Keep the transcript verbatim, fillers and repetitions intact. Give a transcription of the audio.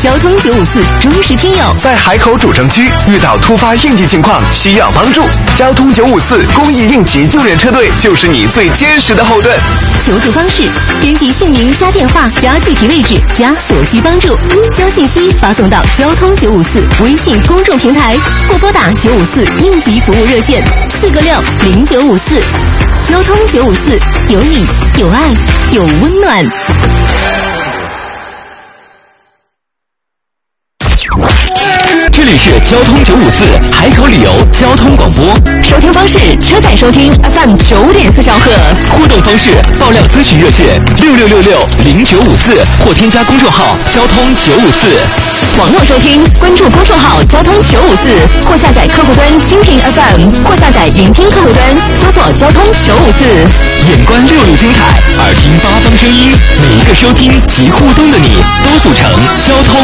交通九五四忠实听友。 在海口主城区遇到突发应急情况需要帮助，交通九五四公益应急救援车队就是你最坚实的后盾。 求助方式：编辑姓名加电话加具体位置加所需帮助，将信息发送到交通九五四微信公众平台，或拨打九五四应急服务热线四个六零九五四。交通九五四，有你有爱有温暖。 这里是交通九五四海口旅游交通广播， 收听方式：车载收听 F M 九点四兆赫。 互动方式：爆料咨询热线六六六六零九五四，或添加公众号交通九五四。 网络收听，关注公众号交通九五四，或下载客户端蜻蜓 F M， 或下载云听客户端，搜索交通九五四。 眼观六路金海，耳听八方声音，每一个收听及互动的你，都组成交通